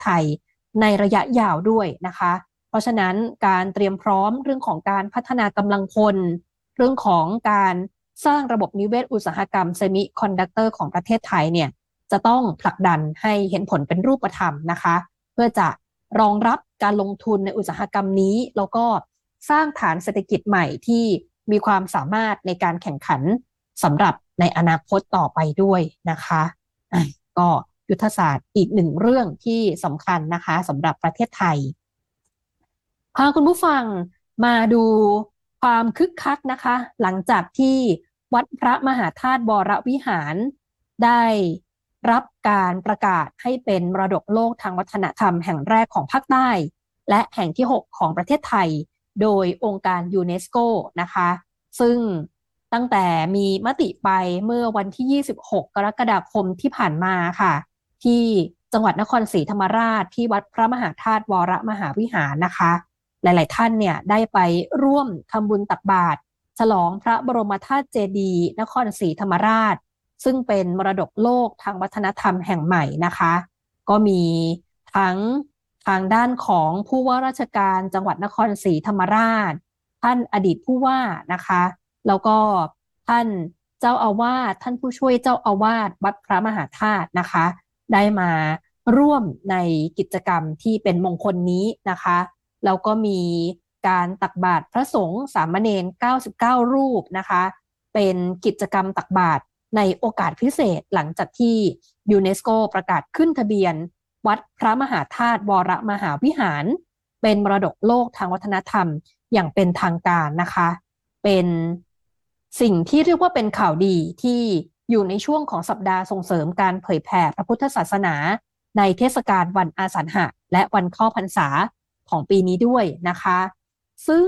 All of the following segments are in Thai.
ไทยในระยะยาวด้วยนะคะเพราะฉะนั้นการเตรียมพร้อมเรื่องของการพัฒนากำลังพลเรื่องของการสร้างระบบนิเวศอุตสาหกรรมเซมิคอนดักเตอร์ของประเทศไทยเนี่ยจะต้องผลักดันให้เห็นผลเป็นรูปธรรมนะคะเพื่อจะรองรับการลงทุนในอุตสาหกรรมนี้แล้วก็สร้างฐานเศรษฐกิจใหม่ที่มีความสามารถในการแข่งขันสำหรับในอนาคตต่อไปด้วยนะคะก็ยุทธศาสตร์อีกหนึ่งเรื่องที่สำคัญนะคะสำหรับประเทศไทยพาคุณผู้ฟังมาดูความคึกคักนะคะหลังจากที่วัดพระมหาธาตุวรวิหารได้รับการประกาศให้เป็นมรดกโลกทางวัฒนธรรมแห่งแรกของภาคใต้และแห่งที่6ของประเทศไทยโดยองค์การยูเนสโกนะคะซึ่งตั้งแต่มีมติไปเมื่อวันที่26กรกฎาคมที่ผ่านมาค่ะที่จังหวัดนครศรีธรรมราชที่วัดพระมหาธาตุวรมหาวิหารนะคะหลายๆท่านเนี่ยได้ไปร่วมทำบุญตักบาตรฉลองพระบรมธาตุเจดีย์นครศรีธรรมราชซึ่งเป็นมรดกโลกทางวัฒนธรรมแห่งใหม่นะคะก็มีทั้งทางด้านของผู้ว่าราชการจังหวัดนครศรีธรรมราชท่านอดีตผู้ว่านะคะแล้วก็ท่านเจ้าอาวาสท่านผู้ช่วยเจ้าอาวาสวัดพระมหาธาตุนะคะได้มาร่วมในกิจกรรมที่เป็นมงคลนี้นะคะแล้วก็มีการตักบาตรพระสงฆ์สามเณร99รูปนะคะเป็นกิจกรรมตักบาตรในโอกาสพิเศษหลังจากที่ยูเนสโกประกาศขึ้นทะเบียนวัดพระมหาธาตุวรมหาวิหารเป็นมรดกโลกทางวัฒนธรรมอย่างเป็นทางการนะคะเป็นสิ่งที่เรียกว่าเป็นข่าวดีที่อยู่ในช่วงของสัปดาห์ส่งเสริมการเผยแผ่พระพุทธศาสนาในเทศกาลวันอาสาฬหะและวันเข้าพรรษาของปีนี้ด้วยนะคะซึ่ง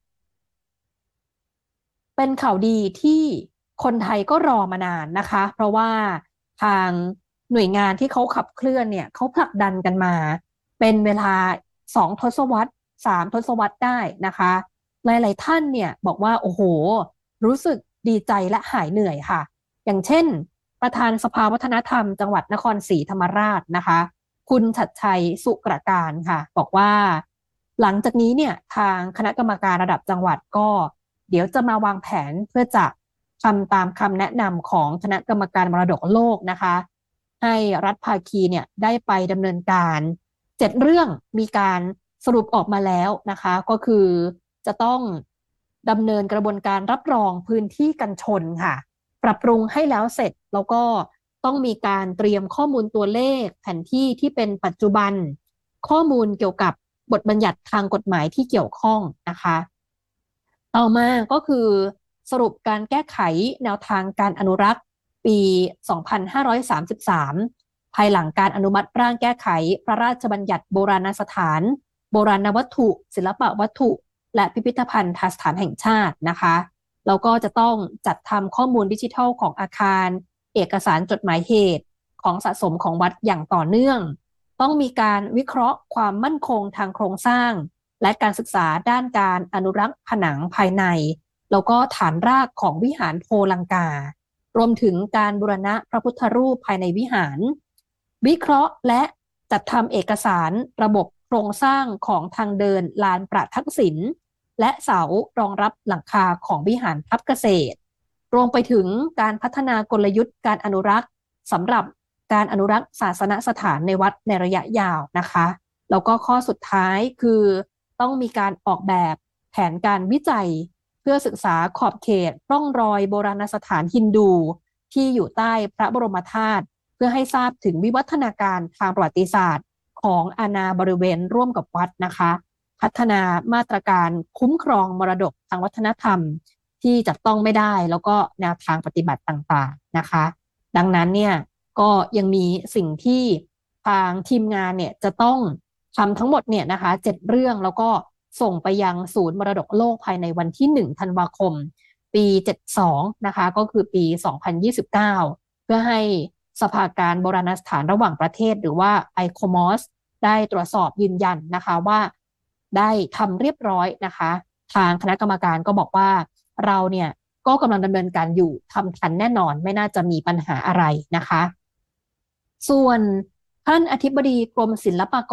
เป็นข่าวดีที่คนไทยก็รอมานานนะคะเพราะว่าทางหน่วยงานที่เขาขับเคลื่อนเนี่ยเขาผลักดันกันมาเป็นเวลา2 ทศวรรษ3 ทศวรรษได้นะคะหลายๆท่านเนี่ยบอกว่าโอ้โหรู้สึกดีใจและหายเหนื่อยค่ะอย่างเช่นประธานสภาวัฒนธรรมจังหวัดนครศรีธรรมราชนะคะคุณฉัตรชัยสุกระการค่ะบอกว่าหลังจากนี้เนี่ยทางคณะกรรมการระดับจังหวัดก็เดี๋ยวจะมาวางแผนเพื่อจะทำตามคำแนะนำของคณะกรรมการมรดกโลกนะคะให้รัฐภาคีเนี่ยได้ไปดำเนินการ7เรื่องมีการสรุปออกมาแล้วนะคะก็คือจะต้องดำเนินกระบวนการรับรองพื้นที่กันชนค่ะปรับปรุงให้แล้วเสร็จแล้วก็ต้องมีการเตรียมข้อมูลตัวเลขแผนที่ที่เป็นปัจจุบันข้อมูลเกี่ยวกับบทบัญญัติทางกฎหมายที่เกี่ยวข้องนะคะต่อมาก็คือสรุปการแก้ไขแนวทางการอนุรักษ์ปี2533ภายหลังการอนุมัติร่างแก้ไขพระราชบัญญัติโบราณสถานโบราณวัตถุศิลปวัตถุและพิพิธภัณฑสถานแห่งชาตินะคะแล้วก็จะต้องจัดทำข้อมูลดิจิทัลของอาคารเอกสารจดหมายเหตุของสะสมของวัดอย่างต่อเนื่องต้องมีการวิเคราะห์ความมั่นคงทางโครงสร้างและการศึกษาด้านการอนุรักษ์ผนังภายในแล้วก็ฐานรากของวิหารโพลังการวมถึงการบูรณะพระพุทธรูปภายในวิหารวิเคราะห์และจัดทำเอกสารระบบโครงสร้างของทางเดินลานประทักษิณและเสารองรับหลังคาของวิหารทับเกษตรรวมไปถึงการพัฒนากลยุทธ์การอนุรักษ์สำหรับการอนุรักษ์ศาสนสถานในวัดในระยะยาวนะคะแล้วก็ข้อสุดท้ายคือต้องมีการออกแบบแผนการวิจัยเพื่อศึกษาขอบเขตร่องรอยโบราณสถานฮินดูที่อยู่ใต้พระบรมธาตุเพื่อให้ทราบถึงวิวัฒนาการทางประวัติศาสตร์ของอาณาบริเวณร่วมกับวัดนะคะพัฒนามาตรการคุ้มครองมรดกทางวัฒนธรรมที่จับต้องไม่ได้แล้วก็แนวทางปฏิบัติต่างๆนะคะดังนั้นเนี่ยก็ยังมีสิ่งที่ทางทีมงานเนี่ยจะต้องทำทั้งหมดเนี่ยนะคะ7เรื่องแล้วก็ส่งไปยังศูนย์มรดกโลกภายในวันที่1ธันวาคมปี72นะคะก็คือปี2029เพื่อให้สภาการโบราณสถานระหว่างประเทศหรือว่า ICOMOS ได้ตรวจสอบยืนยันนะคะว่าได้ทำเรียบร้อยนะคะทางคณะกรรมการก็บอกว่าเราเนี่ยก็กำลังดำเนินการอยู่ทำทันแน่นอนไม่น่าจะมีปัญหาอะไรนะคะส่วนท่านอธิบดีกรมศิลปากร